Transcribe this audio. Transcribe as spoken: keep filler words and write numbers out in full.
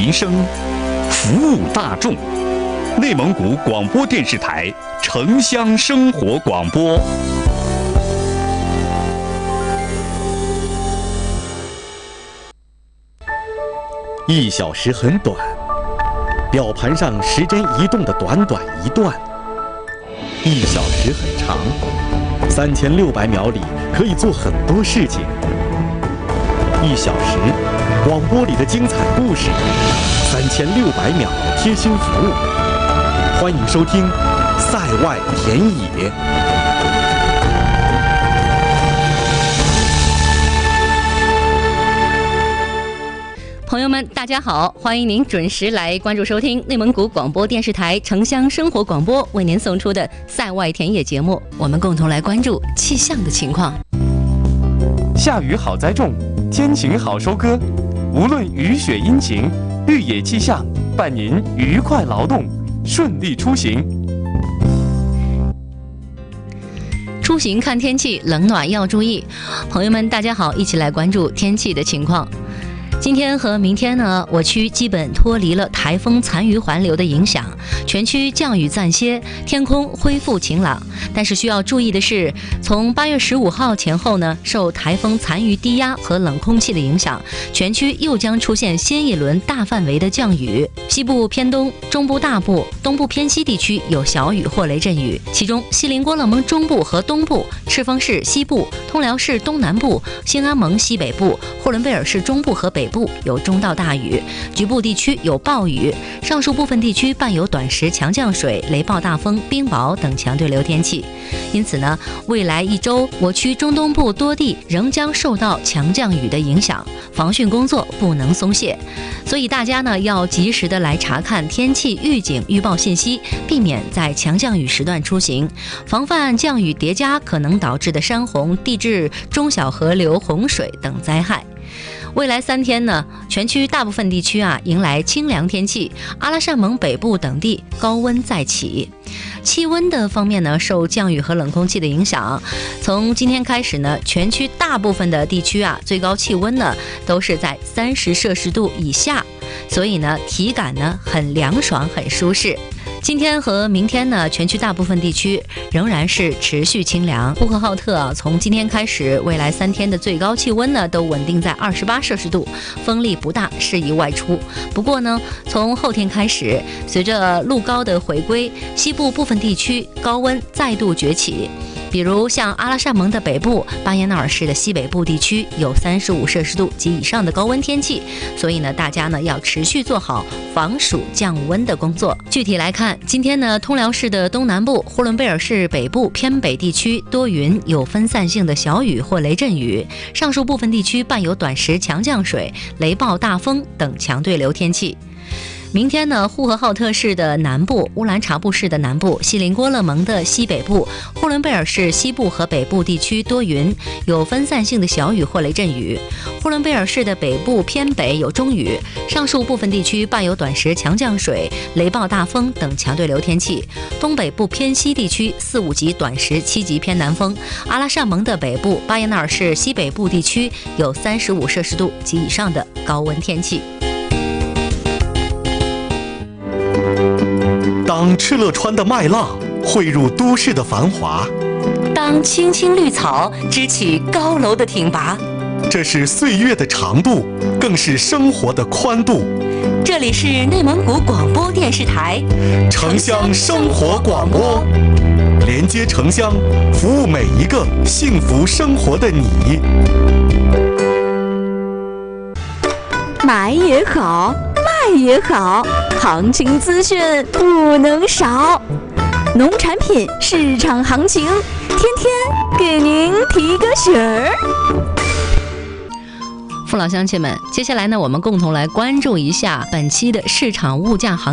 民生，服务大众。内蒙古广播电视台城乡生活广播。 一小时很短，表盘上时针移动的短短一段；一小时很长，三千六百秒里可以做很多事情。一小时，广播里的精彩故事，三千六百秒的贴心服务。欢迎收听《塞外田野》。 朋友们，大家好，欢迎您准时来关注收听内蒙古广播电视台城乡生活广播为您送出的《塞外田野》节目。我们共同来关注气象的情况。 下雨好栽种，天晴好收割。无论雨雪阴晴，绿野气象伴您愉快劳动，顺利出行。 出行看天气，冷暖要注意。朋友们，大家好，一起来关注天气的情况。今天和明天呢，我区基本脱离了台风残余环流的影响，全区降雨暂歇，天空恢复晴朗。但是需要注意的是，从八月十五号前后呢，受台风残余低压和冷空气的影响，全区又将出现新一轮大范围的降雨。西部偏东、中部大部、东部偏西地区有小雨或雷阵雨，其中锡林郭勒盟中部和东部、赤峰市西部、通辽市东南部、兴安盟西北部、呼伦贝尔市中部和北部有中到大雨，局部地区有暴雨，上述部分地区伴有短时强降水、雷暴大风、冰雹等强对流天气。因此呢，未来一周我区中东部多地仍将受到强降雨的影响，防汛工作不能松懈。所以大家呢要及时的来查看天气预警预报信息，避免在强降雨时段出行，防范降雨叠加可能导致的山洪、地质、中小河流洪水等灾害。未来三天呢，全区大部分地区啊迎来清凉天气，阿拉善盟北部等地高温再起。气温的方面呢，受降雨和冷空气的影响，从今天开始呢，全区大部分的地区啊，最高气温呢都是在三十摄氏度以下，所以呢，体感呢很凉爽，很舒适。今天和明天呢，全区大部分地区仍然是持续清凉。呼和浩特啊，从今天开始，未来三天的最高气温呢都稳定在二十八摄氏度，风力不大，适宜外出。不过呢，从后天开始，随着路高的回归，西部部分地区高温再度崛起。比如像阿拉善盟的北部、巴彦淖尔市的西北部地区有三十五摄氏度及以上的高温天气，所以呢，大家呢要持续做好防暑降温的工作。具体来看，今天呢，通辽市的东南部、呼伦贝尔市北部偏北地区多云，有分散性的小雨或雷阵雨，上述部分地区伴有短时强降水、雷暴大风等强对流天气。明天呢，呼和浩特市的南部、乌兰察布市的南部、锡林郭勒盟的西北部、呼伦贝尔市西部和北部地区多云，有分散性的小雨或雷阵雨。呼伦贝尔市的北部偏北有中雨，上述部分地区伴有短时强降水、雷暴大风等强对流天气。东北部偏西地区四五级短时七级偏南风。阿拉善盟的北部、巴彦淖尔市西北部地区有三十五摄氏度及以上的高温天气。 当敕勒川的麦浪汇入都市的繁华， 当青青绿草支起高楼的挺拔， 这是岁月的长度，更是生活的宽度。 这里是内蒙古广播电视台城乡生活广播，连接城乡，服务每一个幸福生活的你。 买也好，卖也好，行情资讯不能少。农产品市场行情，天天给您提个醒儿。 父老乡亲们，接下来呢，我们共同来关注一下本期的市场物价行